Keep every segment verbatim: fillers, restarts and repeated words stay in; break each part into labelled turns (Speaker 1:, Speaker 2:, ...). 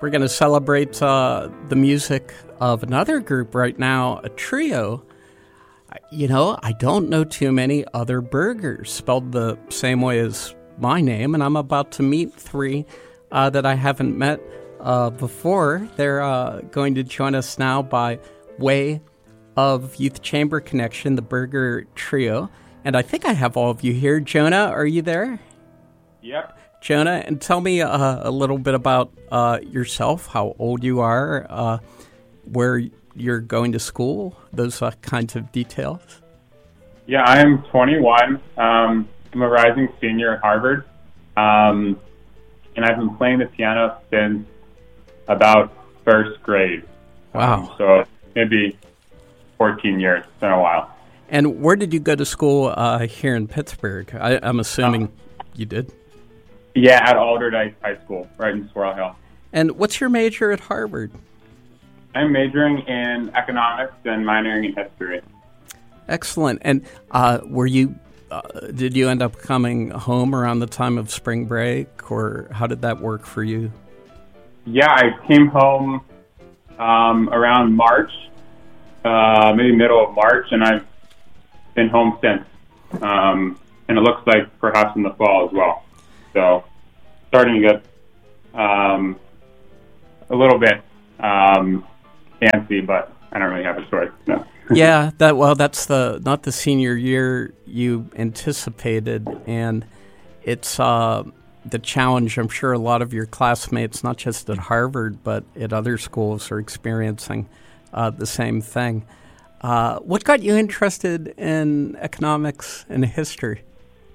Speaker 1: We're going to celebrate uh, the music of another group right now, a trio. You know, I don't know too many other Bergers spelled the same way as my name, and I'm about to meet three uh, that I haven't met uh, before. They're uh, going to join us now by way of Youth Chamber Connection, the Berger Trio. And I think I have all of you here. Jonah, are you there?
Speaker 2: Yep.
Speaker 1: Jonah, and tell me uh, a little bit about uh, yourself, how old you are, uh, where you're going to school, those uh, kinds of details.
Speaker 2: Yeah, I'm twenty-one. Um, I'm a rising senior at Harvard, um, and I've been playing the piano since about first grade.
Speaker 1: Wow.
Speaker 2: Um, so maybe fourteen years. It's been a while.
Speaker 1: And where did you go to school uh, here in Pittsburgh? I, I'm assuming uh, you did.
Speaker 2: Yeah, at Alderdice High School, right in Squirrel Hill.
Speaker 1: And what's your major at Harvard?
Speaker 2: I'm majoring in economics and minoring in history.
Speaker 1: Excellent. And uh, were you? Uh, did you end up coming home around the time of spring break, or how did that work for you?
Speaker 2: Yeah, I came home um, around March, uh, maybe middle of March, and I've been home since. Um, and it looks like perhaps in the fall as well. So, starting to get um, a little bit um, fancy, but I don't really have a choice. No.
Speaker 1: Yeah, that well, that's the not the senior year you anticipated, and it's uh, the challenge. I'm sure a lot of your classmates, not just at Harvard but at other schools, are experiencing uh, the same thing. Uh, what got you interested in economics and history?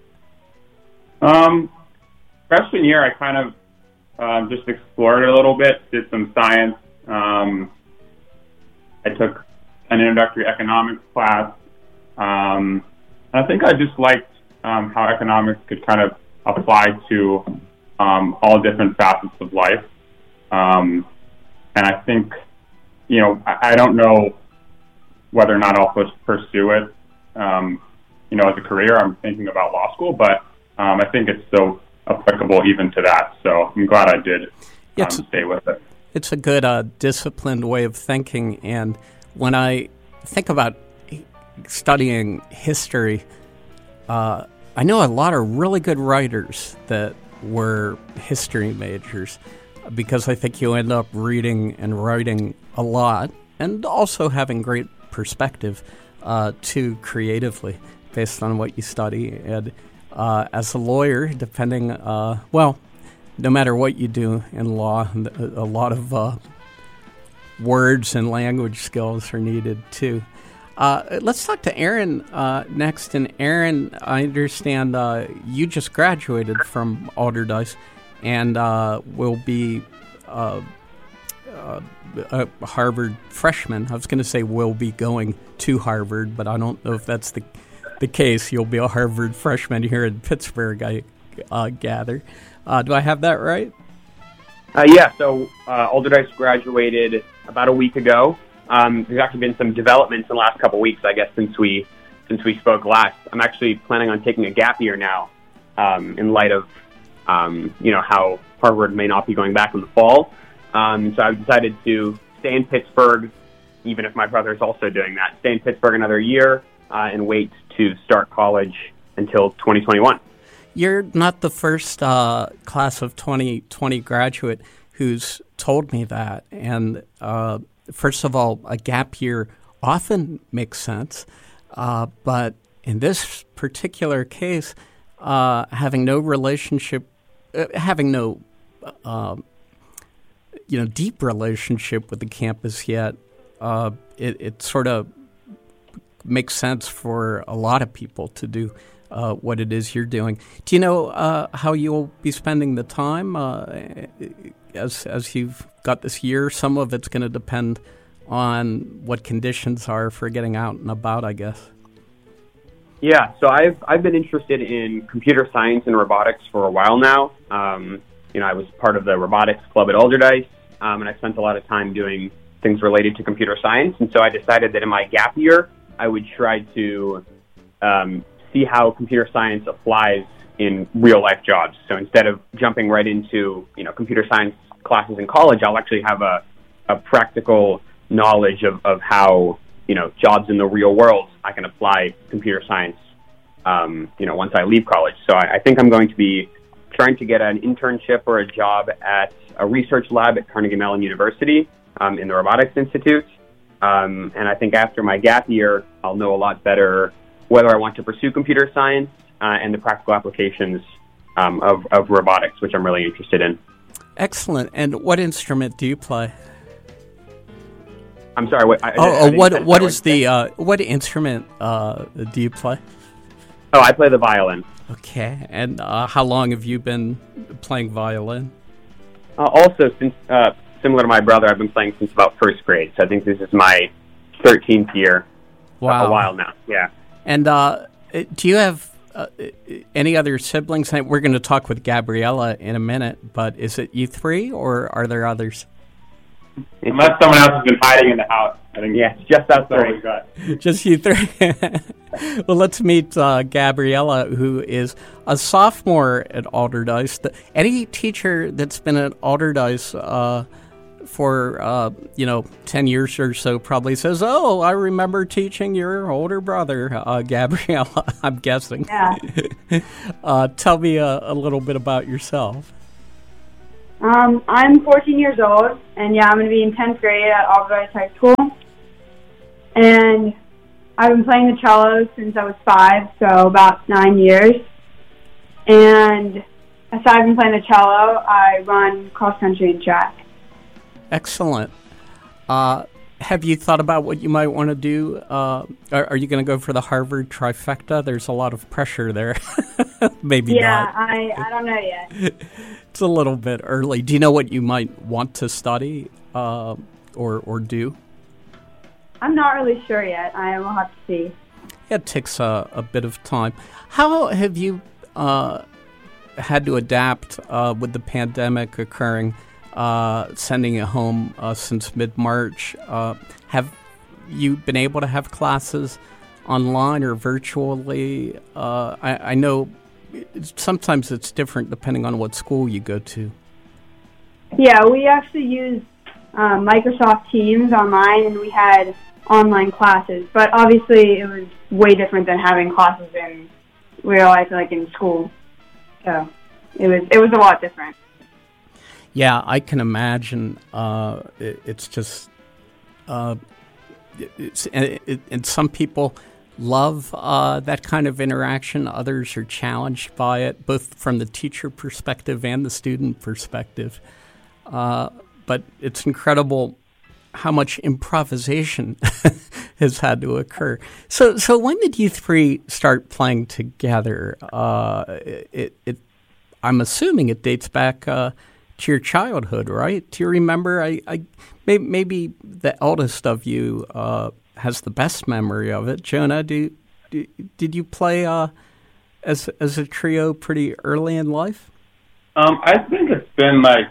Speaker 2: Um. Freshman year, I kind of um, just explored it a little bit, did some science. Um, I took an introductory economics class. Um, and I think I just liked um, how economics could kind of apply to um, all different facets of life. Um, and I think, you know, I, I don't know whether or not I'll pursue it, um, you know, as a career. I'm thinking about law school, but um, I think it's still applicable even to that. So I'm glad I did um, stay with it.
Speaker 1: It's a good uh, disciplined way of thinking. And when I think about studying history, uh, I know a lot of really good writers that were history majors, because I think you end up reading and writing a lot and also having great perspective uh, too creatively based on what you study. And Uh, as a lawyer, depending, uh, well, no matter what you do in law, a lot of uh, words and language skills are needed too. Uh, let's talk to Aaron uh, next. And Aaron, I understand uh, you just graduated from Alderdice and uh, will be uh, uh, a Harvard freshman. I was going to say will be going to Harvard, but I don't know if that's the the case. You'll be a Harvard freshman here in Pittsburgh, I uh, gather. Uh, do I have that right?
Speaker 3: Uh, yeah, so uh, Alderdice graduated about a week ago. Um, there's actually been some developments in the last couple of weeks, I guess, since we since we spoke last. I'm actually planning on taking a gap year now um, in light of, um, you know, how Harvard may not be going back in the fall. Um, so I've decided to stay in Pittsburgh, even if my brother is also doing that. Stay in Pittsburgh another year uh, and wait to start college until twenty twenty-one.
Speaker 1: You're not the first uh, class of twenty twenty graduate who's told me that. And uh, first of all, a gap year often makes sense. Uh, but in this particular case, uh, having no relationship, uh, having no uh, you know deep relationship with the campus yet, uh, it, it sort of makes sense for a lot of people to do uh, what it is you're doing. Do you know uh, how you'll be spending the time uh, as as you've got this year? Some of it's going to depend on what conditions are for getting out and about, I guess.
Speaker 3: Yeah, so I've I've been interested in computer science and robotics for a while now. Um, you know, I was part of the robotics club at Alderdice, um, and I spent a lot of time doing things related to computer science. And so I decided that in my gap year, I would try to um, see how computer science applies in real life jobs. So instead of jumping right into, you know, computer science classes in college, I'll actually have a, a practical knowledge of, of how, you know, jobs in the real world, I can apply computer science, um, you know, once I leave college. So I, I think I'm going to be trying to get an internship or a job at a research lab at Carnegie Mellon University um, in the Robotics Institute. Um, and I think after my gap year, I'll know a lot better whether I want to pursue computer science uh, and the practical applications um, of, of robotics, which I'm really interested in.
Speaker 1: Excellent. And what instrument do you play?
Speaker 3: I'm sorry. What, I,
Speaker 1: oh,
Speaker 3: I
Speaker 1: oh what what is the uh, what instrument uh, do you play?
Speaker 3: Oh, I play the violin.
Speaker 1: Okay. And uh, how long have you been playing violin?
Speaker 3: Uh, also, since uh, similar to my brother, I've been playing since about first grade. So I think this is my thirteenth year.
Speaker 1: Wow.
Speaker 3: A while now. Yeah.
Speaker 1: And uh, do you have uh, any other siblings? We're going to talk with Gabriella in a minute, but is it you three, or are there others?
Speaker 2: Unless someone else has been hiding in the house. I think
Speaker 3: yeah, it's just us
Speaker 2: three. Got.
Speaker 1: Just you three. Well, let's meet uh, Gabriella, who is a sophomore at Alderdice. Any teacher that's been at Alderdice uh, for, uh, you know, ten years or so probably says, oh, I remember teaching your older brother, uh, Gabriella, I'm guessing.
Speaker 4: Yeah.
Speaker 1: uh, tell me a, a little bit about yourself.
Speaker 4: Um, I'm fourteen years old, and yeah, I'm going to be in tenth grade at Alderdice High School. And I've been playing the cello since I was five, so about nine years. And aside from playing the cello, I run cross-country and track.
Speaker 1: Excellent. Uh, have you thought about what you might want to do? Uh, are, are you going to go for the Harvard trifecta? There's a lot of pressure there. Maybe
Speaker 4: yeah,
Speaker 1: not.
Speaker 4: Yeah, I, I don't know yet.
Speaker 1: It's a little bit early. Do you know what you might want to study uh, or or do?
Speaker 4: I'm not really sure yet. I will have to see.
Speaker 1: It takes a, a bit of time. How have you uh, had to adapt uh, with the pandemic occurring, uh, sending you home uh, since mid-March? Uh, have you been able to have classes online or virtually? Uh, I, I know it's, sometimes it's different depending on what school you go to.
Speaker 4: Yeah, we actually used uh, Microsoft Teams online, and we had online classes. But obviously, it was way different than having classes in real life, like in school. So it was it was a lot different.
Speaker 1: Yeah, I can imagine. Uh, it, it's just, uh, it's it, it, and some people love uh, that kind of interaction. Others are challenged by it, both from the teacher perspective and the student perspective. Uh, but it's incredible how much improvisation has had to occur. So, so when did you three start playing together? Uh, it, it, I'm assuming it dates back uh, to your childhood, right? Do you remember? I, I maybe, maybe the eldest of you uh, has the best memory of it. Jonah, do, do did you play uh, as as a trio pretty early in life?
Speaker 2: Um, I think it's been like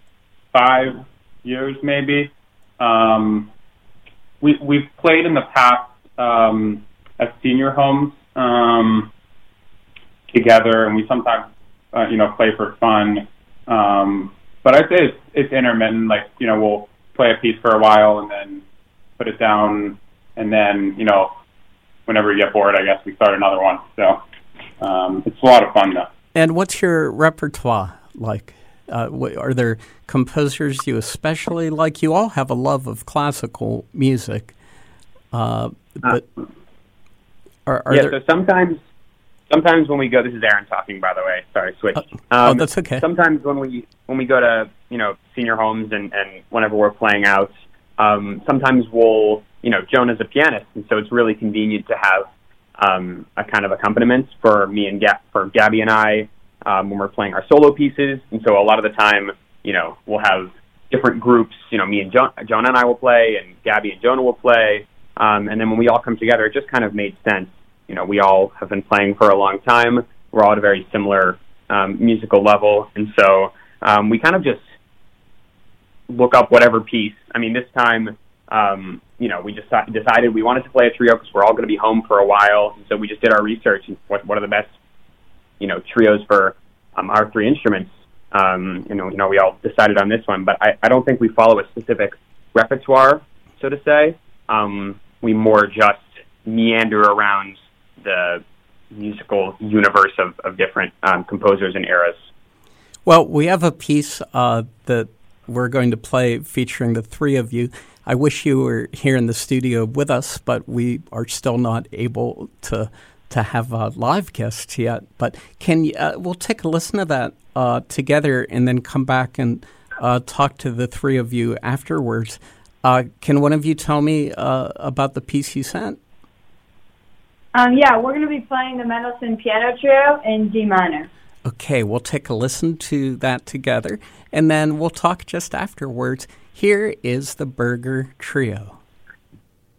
Speaker 2: five years, maybe. Um, we we've played in the past um, at senior homes um, together, and we sometimes uh, you know play for fun. Um, but I'd say it's, it's intermittent. Like you know, we'll play a piece for a while and then put it down, and then you know, whenever we get bored, I guess we start another one. So um, it's a lot of fun, though.
Speaker 1: And what's your repertoire like? Uh, are there composers you especially like? You all have a love of classical music, uh, but are, are
Speaker 3: yeah.
Speaker 1: there...
Speaker 3: So sometimes, sometimes when we go, this is Aaron talking, by the way. Sorry, switch.
Speaker 1: Uh,
Speaker 3: um,
Speaker 1: oh, that's okay.
Speaker 3: Sometimes when we when we go to you know senior homes and, and whenever we're playing out, um, sometimes we'll you know Jonah's a pianist, and so it's really convenient to have um, a kind of accompaniment for me and Ga- for Gabby and I. Um, when we're playing our solo pieces, and so a lot of the time, you know, we'll have different groups. You know, me and jo- Jonah and I will play, and Gabby and Jonah will play, um, and then when we all come together, it just kind of made sense. You know, we all have been playing for a long time. We're all at a very similar um, musical level, and so um, we kind of just look up whatever piece. I mean, this time, um, you know, we just decided we wanted to play a trio because we're all going to be home for a while, and so we just did our research and what, what are the best you know, trios for um, our three instruments. um, you know, you know, we all decided on this one, but I, I don't think we follow a specific repertoire, so to say. Um, we more just meander around the musical universe of, of different um, composers and eras.
Speaker 1: Well, we have a piece uh, that we're going to play featuring the three of you. I wish you were here in the studio with us, but we are still not able to to have uh, live guests yet. But can you, uh, we'll take a listen to that uh, together and then come back and uh, talk to the three of you afterwards. Uh, can one of you tell me uh, about the piece you sent?
Speaker 4: Um, yeah, we're going to be playing the Mendelssohn Piano Trio in D minor.
Speaker 1: Okay, we'll take a listen to that together, and then we'll talk just afterwards. Here is the Berger Trio.